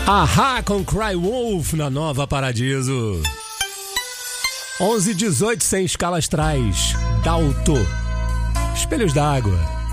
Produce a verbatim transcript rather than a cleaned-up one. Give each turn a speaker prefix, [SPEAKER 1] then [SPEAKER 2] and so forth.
[SPEAKER 1] Ahá com Cry Wolf na Nova Paradiso. onze e dezoito sem escala astrais. Dalto. Espelhos d'água.